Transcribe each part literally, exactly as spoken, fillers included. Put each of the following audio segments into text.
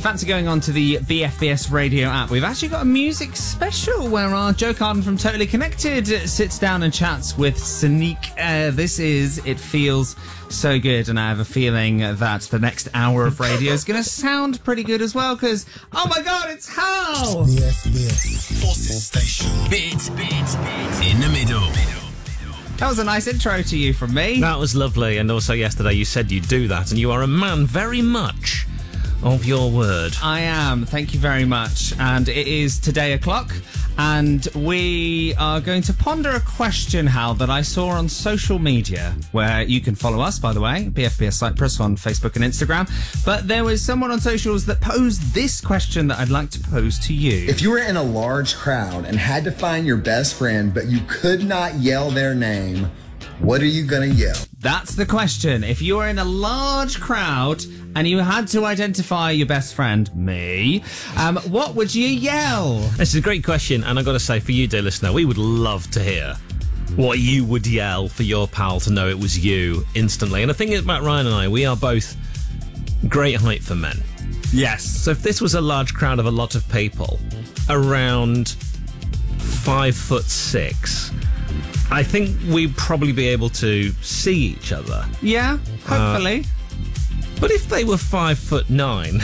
fancy going on to the B F B S radio app, we've actually got a music special where our Joe Carden from Totally Connected sits down and chats with Sonique. Uh, this is It Feels So Good, and I have a feeling that the next hour of radio is going to sound pretty good as well, because, oh my god, it's Hal! B F B S Forces Station. Beat, beat, beat. In the middle. That was a nice intro to you from me. That was lovely, and also yesterday you said you'd do that, and you are a man very much of your word. I am, thank you very much. And it is today o'clock, and we are going to ponder a question, Hal, that I saw on social media, where you can follow us, by the way, B F B S Cyprus on Facebook and Instagram. But there was someone on socials that posed this question that I'd like to pose to you. If you were in a large crowd and had to find your best friend, but you could not yell their name, what are you going to yell? That's the question. If you were in a large crowd and you had to identify your best friend, me, um, what would you yell? This is a great question, and I've got to say, for you, dear listener, we would love to hear what you would yell for your pal to know it was you instantly. And the thing is, Matt Ryan and I, we are both great height for men. Yes. So if this was a large crowd of a lot of people, around five foot six, I think we'd probably be able to see each other. Yeah, hopefully. Uh, but if they were five foot nine,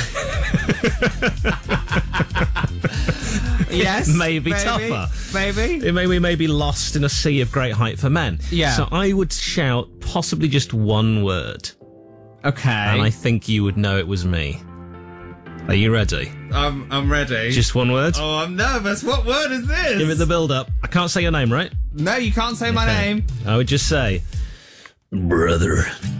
yes, it may be maybe, tougher. Maybe. It may, we may be lost in a sea of great height for men. Yeah. So I would shout possibly just one word. Okay. And I think you would know it was me. Are you ready? I'm, I'm ready. Just one word? Oh, I'm nervous. What word is this? Give it the build-up. I can't say your name, right? No, you can't say my Okay. name. I would just say, brother.